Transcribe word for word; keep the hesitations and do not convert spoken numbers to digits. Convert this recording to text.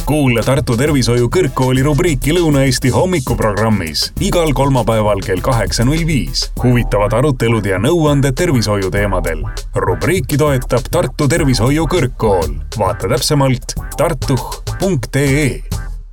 Kuule Tartu Tervishoiu Kõrgkooli rubriiki Lõuna-Eesti hommikuprogrammis igal kolmapäeval kell kaheksa null viis. Huvitavad arutelud ja nõuanded tervishoiu teemadel. Rubriiki toetab Tartu Tervishoiu Kõrgkool. Vaata täpsemalt tartuh punkt ee.